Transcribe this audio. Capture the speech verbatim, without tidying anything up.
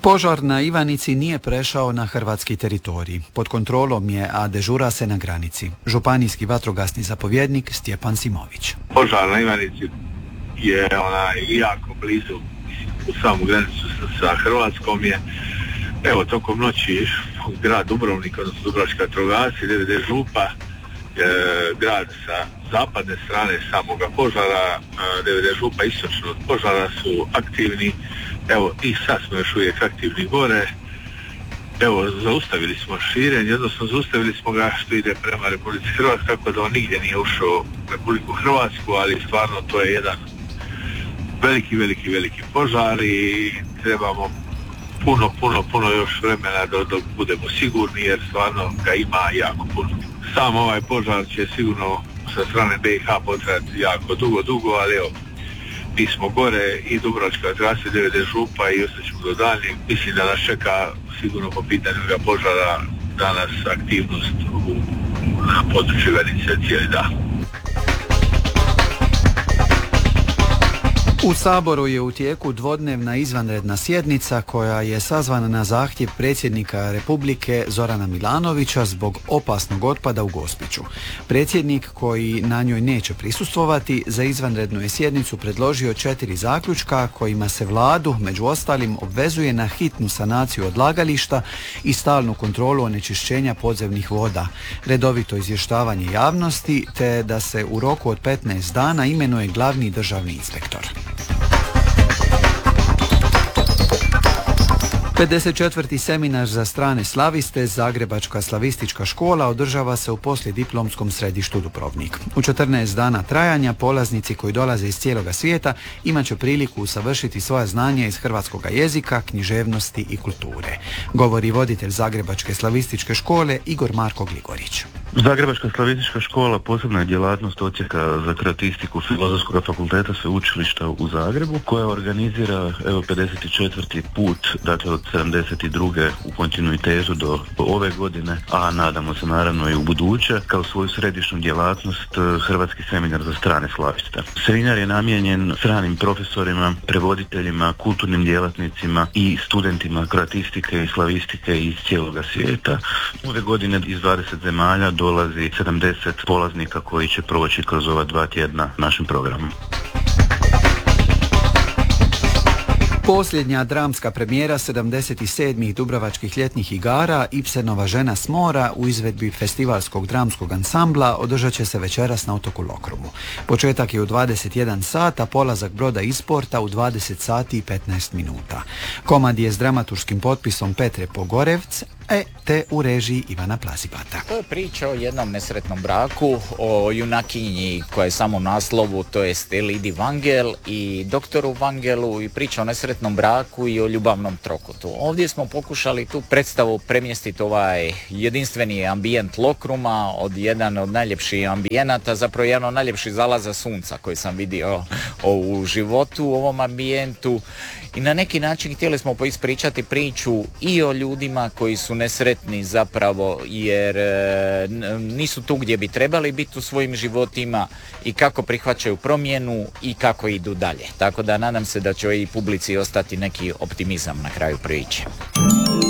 Požar na Ivanici nije prešao na hrvatski teritorij. Pod kontrolom je, a dežura se na granici. Županijski vatrogasni zapovjednik Stjepan Simović. Požar na Ivanici je onaj jako blizu u samu granicu sa Hrvatskom je. Evo, tokom noći grad Dubrovnik, odnosno Dubrovački vatrogasci, D V D Župa, e, grad sa zapadne strane samoga požara, D V D Župa istočno od požara su aktivni. Evo, i sad smo još uvijek aktivni gore. Evo, zaustavili smo širenje, odnosno zaustavili smo ga što ide prema Republici Hrvatskoj, tako da on nigdje nije ušao u Republiku Hrvatsku, ali stvarno to je jedan veliki, veliki, veliki požar i trebamo puno, puno, puno još vremena dok, dok budemo sigurni, jer stvarno ga ima jako puno. Sam ovaj požar će sigurno sa strane B i H potrajati jako dugo, dugo, ali evo, mi smo gore i Dubrovačka vatrogasci, D V D Župa i ostaćemo do daljnjeg. Mislim da nas čeka sigurno po pitanju požara danas aktivnost u, na području Ivanice cijeli dan. U Saboru je u tijeku dvodnevna izvanredna sjednica koja je sazvana na zahtjev predsjednika Republike Zorana Milanovića zbog opasnog otpada u Gospiću. Predsjednik, koji na njoj neće prisustvovati, za izvanrednu je sjednicu predložio četiri zaključka kojima se vladu, među ostalim, obvezuje na hitnu sanaciju odlagališta i stalnu kontrolu onečišćenja podzemnih voda, redovito izvještavanje javnosti te da se u roku od petnaest dana imenuje glavni državni inspektor. pedeset četvrti seminar za strane slaviste, Zagrebačka slavistička škola, održava se u poslijediplomskom središtu Dubrovnik. U četrnaest dana trajanja polaznici koji dolaze iz cijeloga svijeta imat će priliku usavršiti svoja znanja iz hrvatskog jezika, književnosti i kulture. Govori voditelj Zagrebačke slavističke škole Igor Marko Gligorić. Zagrebačka slavistička škola posebna je djelatnost odsjeka za kreatistiku Filozofskog fakulteta sveučilišta u Zagrebu, koja organizira evo pedeset četvrti put, dakle od sedamdeset druge u kontinuitetu do ove godine, a nadamo se naravno i u buduće, kao svoju središnju djelatnost Hrvatski seminar za strane slaviste. Seminar je namijenjen stranim profesorima, prevoditeljima, kulturnim djelatnicima i studentima kreatistike i slavistike iz cijeloga svijeta. Ove godine iz dvadeset zemalja dolazi sedamdeset polaznika koji će proći kroz ova dva tjedna našim programom. Posljednja dramska premijera sedamdeset sedmih Dubrovačkih ljetnih igara Ibsenova Žena s mora u izvedbi festivalskog dramskog ansambla održat će se večeras na otoku Lokrumu. Početak je u dvadeset jedan sat, a polazak broda iz porta u dvadeset sati i petnaest minuta. Komad je s dramaturškim potpisom Petre Pogorevc, E, te u režiji Ivana Plazibata. To je priča o jednom nesretnom braku, o junakinji koja je samo u naslovu, to je Lidi Vangel i doktoru Vangelu, i priča o nesretnom braku i o ljubavnom trokutu. Ovdje smo pokušali tu predstavu premjestiti ovaj jedinstveni ambijent Lokruma, od jedan od najljepših ambijenata, zapravo jedan od najljepših zalaza sunca koji sam vidio u životu u ovom ambijentu. I na neki način htjeli smo ispričati priču i o ljudima koji su nesretni zapravo jer e, nisu tu gdje bi trebali biti u svojim životima i kako prihvaćaju promjenu i kako idu dalje. Tako da nadam se da će i publici ostati neki optimizam na kraju priče.